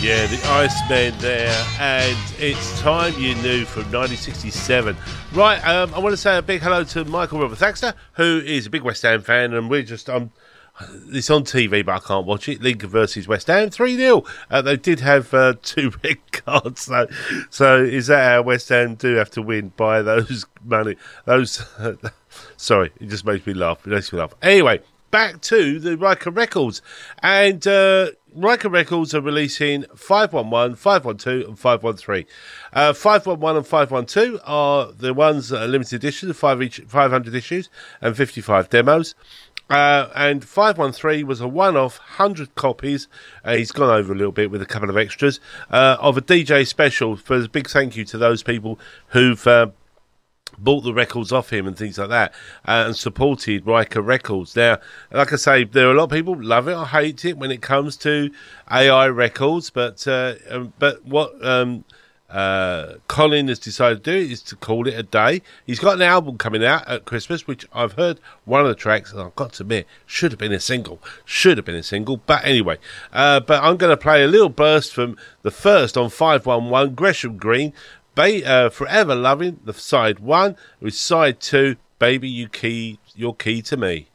Yeah, the Icemen there, and It's Time You Knew from 1967. Right, I want to say a big hello to Michael Robert Thaxter, who is a big West Ham fan, and it's on TV, but I can't watch it. Lincoln versus West Ham, 3-0. They did have 2 red cards, so is that how West Ham do have to win by those money? Sorry, it just makes me laugh. Anyway, back to the Riker Records, and Riker Records are releasing 511, 512 and 513. 511 and 512 are the ones that are limited edition, 500 issues and 55 demos. And 513 was a one-off, 100 copies. He's gone over a little bit with a couple of extras of a DJ special. For a big thank you to those people who've bought the records off him and things like that, and supported Riker Records. Now, like I say, there are a lot of people who love it or hate it when it comes to AI records, but what Colin has decided to do is to call it a day. He's got an album coming out at Christmas, which I've heard one of the tracks, and I've got to admit, should have been a single. But anyway, but I'm going to play a little burst from the first on 511, Gresham Green, Forever Loving, the side 1, with side 2, Baby You're Key to Me.